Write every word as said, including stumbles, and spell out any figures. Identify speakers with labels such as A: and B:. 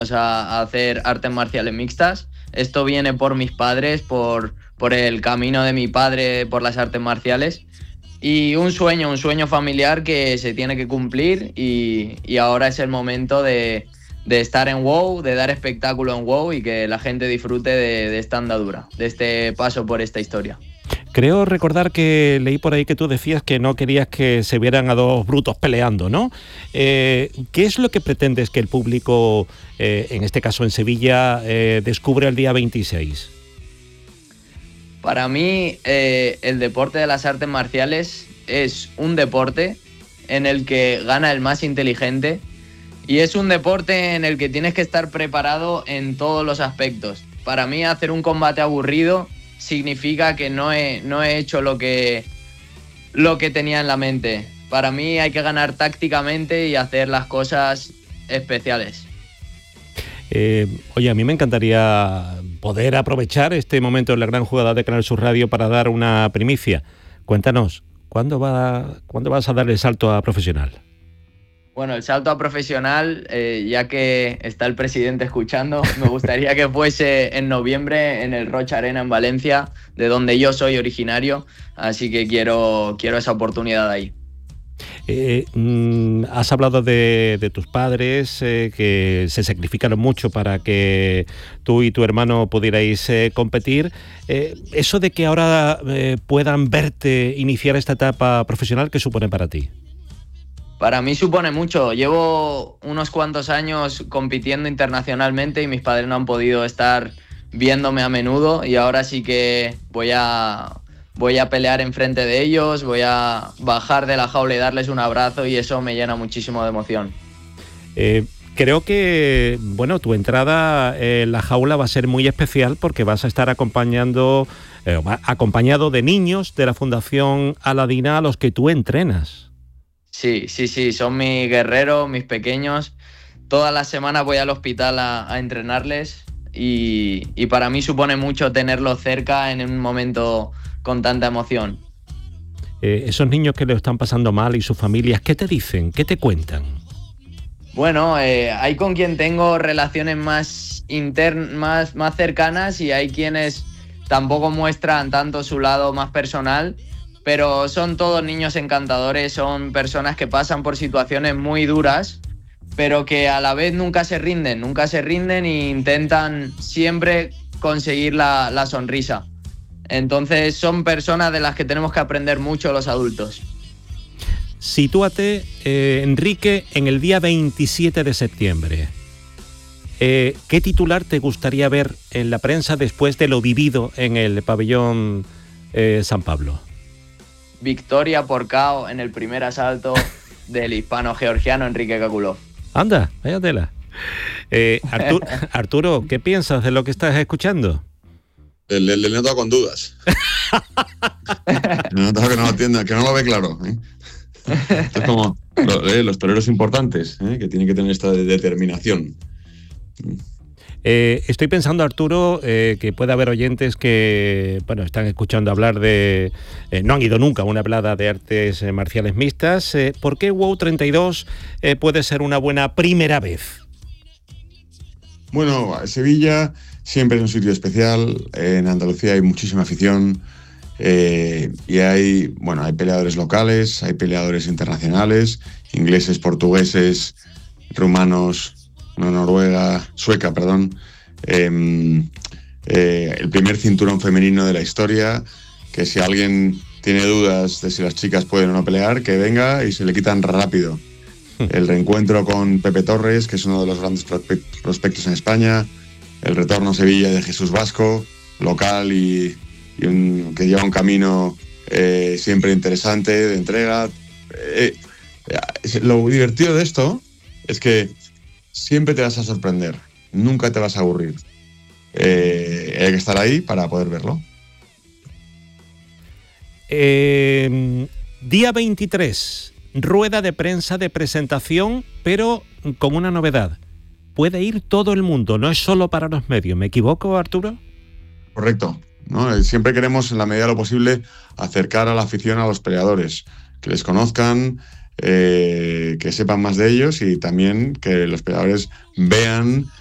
A: a, a hacer artes marciales mixtas. Esto viene por mis padres, por, por el camino de mi padre por las artes marciales. Y un sueño, un sueño familiar que se tiene que cumplir y, y ahora es el momento de, de estar en WOW, de dar espectáculo en WOW y que la gente disfrute de, de esta andadura, de este paso por esta historia.
B: Creo recordar que leí por ahí que tú decías que no querías que se vieran a dos brutos peleando, ¿no? Eh, ¿Qué es lo que pretendes que el público, eh, en este caso en Sevilla, eh, descubra el día veintiséis?
A: Para mí, eh, el deporte de las artes marciales es un deporte en el que gana el más inteligente y es un deporte en el que tienes que estar preparado en todos los aspectos. Para mí, hacer un combate aburrido significa que no he, no he hecho lo que, lo que tenía en la mente. Para mí hay que ganar tácticamente y hacer las cosas especiales.
B: Eh, oye, a mí me encantaría poder aprovechar este momento en la gran jugada de Canal Sur Radio para dar una primicia. Cuéntanos, ¿cuándo, va, ¿cuándo vas a dar el salto a profesional?
A: Bueno, el salto a profesional, eh, ya que está el presidente escuchando, me gustaría que fuese en noviembre en el Rocha Arena en Valencia, de donde yo soy originario, así que quiero, quiero esa oportunidad ahí.
B: Eh, mm, has hablado de, de tus padres eh, que se sacrificaron mucho para que tú y tu hermano pudierais eh, competir. Eh, eso de que ahora eh, puedan verte iniciar esta etapa profesional, ¿qué supone para ti?
A: Para mí supone mucho. Llevo unos cuantos años compitiendo internacionalmente y mis padres no han podido estar viéndome a menudo y ahora sí que voy a, voy a pelear enfrente de ellos, voy a bajar de la jaula y darles un abrazo y eso me llena muchísimo de emoción.
B: Eh, creo que, bueno, tu entrada en la jaula va a ser muy especial porque vas a estar acompañando, eh, acompañado de niños de la Fundación Aladina a los que tú entrenas.
A: Sí, sí, sí, son mis guerreros, mis pequeños. Todas las semanas voy al hospital a, a entrenarles y, y para mí supone mucho tenerlos cerca en un momento con tanta emoción.
B: Eh, esos niños que lo están pasando mal y sus familias, ¿qué te dicen? ¿Qué te cuentan?
A: Bueno, eh, hay con quien tengo relaciones más, intern- más, más cercanas y hay quienes tampoco muestran tanto su lado más personal. Pero son todos niños encantadores, son personas que pasan por situaciones muy duras, pero que a la vez nunca se rinden, nunca se rinden e intentan siempre conseguir la, la sonrisa. Entonces son personas de las que tenemos que aprender mucho los adultos.
B: Sitúate, eh, Enrique, en el día veintisiete de septiembre. Eh, ¿Qué titular te gustaría ver en la prensa después de lo vivido en el pabellón eh, San Pablo?
A: Victoria por K O en el primer asalto del hispano-georgiano Enrique Kakulov.
B: Anda, vaya tela. Eh, Arturo, Arturo, ¿qué piensas de lo que estás escuchando?
C: Le, le, le noto con dudas. Le noto que no lo entienda, que no lo ve claro. ¿eh? Es como lo, eh, los toreros importantes, ¿eh? que tienen que tener esta de determinación.
B: Eh, estoy pensando, Arturo, eh, que puede haber oyentes que bueno, están escuchando hablar de... Eh, no han ido nunca a una velada de artes eh, marciales mixtas. Eh, ¿Por qué WOW treinta y dos eh, puede ser una buena primera vez?
C: Bueno, Sevilla siempre es un sitio especial. En Andalucía hay muchísima afición. Eh, y hay, bueno, hay peleadores locales, hay peleadores internacionales, ingleses, portugueses, rumanos... Una noruega, sueca, perdón, eh, eh, el primer cinturón femenino de la historia, que si alguien tiene dudas de si las chicas pueden o no pelear, que venga y se le quitan rápido. El reencuentro con Pepe Torres, que es uno de los grandes prospectos en España, el retorno a Sevilla de Jesús Vasco, local y, y un, que lleva un camino eh, siempre interesante, de entrega. Eh, eh, lo divertido de esto es que siempre te vas a sorprender, nunca te vas a aburrir. Eh, hay que estar ahí para poder verlo.
B: Eh, día veintitrés, rueda de prensa de presentación, pero con una novedad. Puede ir todo el mundo, no es solo para los medios. ¿Me equivoco, Arturo?
C: Correcto, ¿no? Siempre queremos, en la medida de lo posible, acercar a la afición a los peleadores, que les conozcan, Eh, que sepan más de ellos y también que los peleadores vean